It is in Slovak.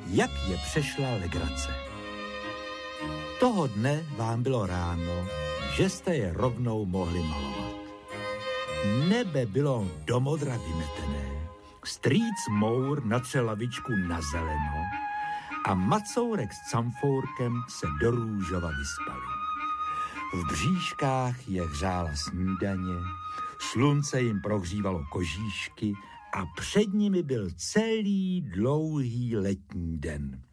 jak je přešla legrace. Toho dne vám bylo ráno, že jste je rovnou mohli malovat. Nebe bylo domodra vymetené, strýc Mour natřel lavičku na zeleno a Macourek s Camfourkem se do růžova vyspali. V bříškách je hřála snídaně, slunce jim prohřívalo kožíšky a před nimi byl celý dlouhý letní den.